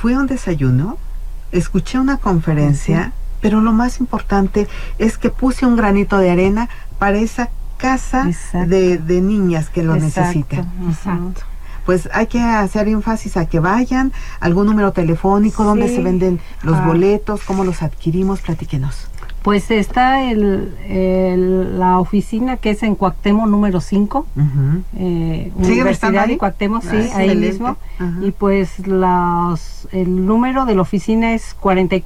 fui a un desayuno, escuché una conferencia, pero lo más importante es que puse un granito de arena para esa casa de niñas que lo necesitan. Exacto. Pues hay que hacer énfasis a que vayan, algún número telefónico, dónde se venden los boletos, cómo los adquirimos, platíquenos. Pues está la oficina que es en Cuauhtémoc número 5, Universidad de Cuauhtémoc, ahí mismo. Y pues el número de la oficina es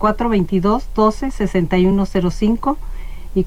4422-12-6105 y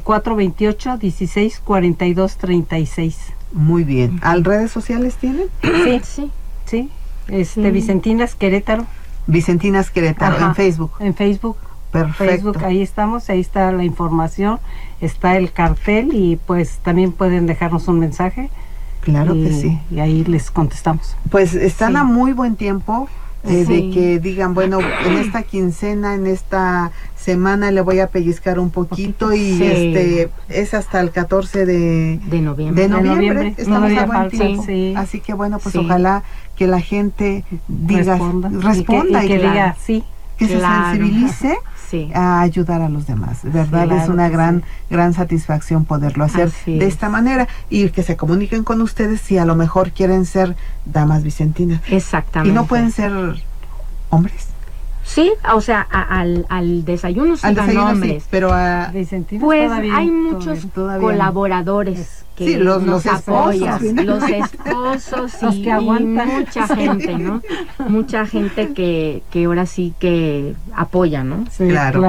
4428-164236. Muy bien. ¿Al redes sociales tienen? Sí. Vicentinas Querétaro. Vicentinas Querétaro, en Facebook. En Facebook. Perfecto. Facebook, ahí estamos, ahí está la información, está el cartel y pues también pueden dejarnos un mensaje. Claro que sí. Y ahí les contestamos. Pues están a muy buen tiempo de que digan, bueno, en esta quincena, en esta semana le voy a pellizcar un poquito y es hasta el 14 de noviembre. Estamos a buen tiempo. Así que bueno, pues ojalá que la gente responda y que diga que se sensibilice a ayudar a los demás. De verdad es una gran satisfacción poderlo hacer de esta manera y que se comuniquen con ustedes si a lo mejor quieren ser damas vicentinas. Exactamente. Y no pueden ser hombres. Sí, o sea, al desayuno sí van hombres. Sí, pero a vicentinas pues todavía, hay muchos colaboradores que nos apoyan, los esposos los que aguantan. y mucha gente, ¿no? Mucha gente que ahora sí que apoya, ¿no? Sí, claro.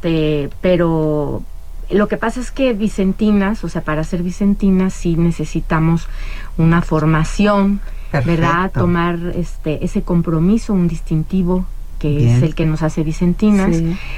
Pero lo que pasa es que vicentinas, o sea, para ser vicentinas sí necesitamos una formación, ¿verdad? Tomar ese compromiso, un distintivo que es el que nos hace vicentinas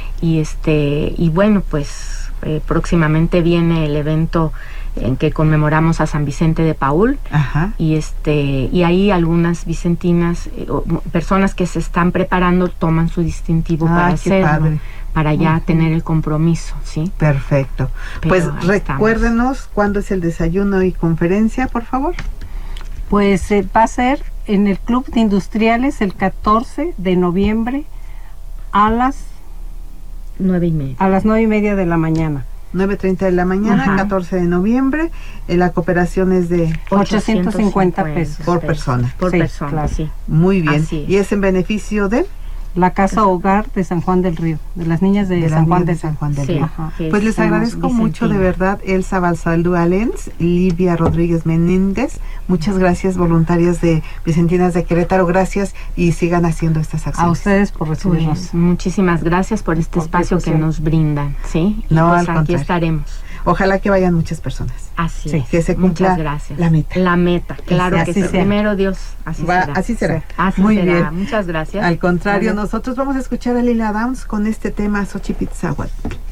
y bueno, pues próximamente viene el evento en que conmemoramos a San Vicente de Paúl. Y ahí algunas vicentinas, personas que se están preparando, toman su distintivo para hacerlo, para ya tener el compromiso, ¿sí? Perfecto. Pero pues recuérdenos cuándo es el desayuno y conferencia, por favor. Pues va a ser en el Club de Industriales el 14 de noviembre a las 9:30. A las 9:30 de la mañana. 9:30 de la mañana, 14 de noviembre. La cooperación es de 850 pesos. Por persona. Por persona, claro. Muy bien. ¿Y es en beneficio de? La Casa Hogar de San Juan del Río, de las niñas de San Juan del Río. Pues les agradezco mucho, de verdad, Elsa Balsaldo Alens, Livia Rodríguez Menéndez. Muchas gracias, voluntarias de Vicentinas de Querétaro. Gracias y sigan haciendo estas acciones. A ustedes por recibirnos. Pues, muchísimas gracias por este espacio que nos brindan, ¿sí? Y no, pues aquí estaremos. Ojalá que vayan muchas personas. Así es. Que se cumpla la meta. La meta, claro que sí. Primero Dios, así será. Así será. Así Muy será. bien. Muchas gracias. Al contrario, nosotros vamos a escuchar a Lila Downs con este tema Xochipilzáhuatl.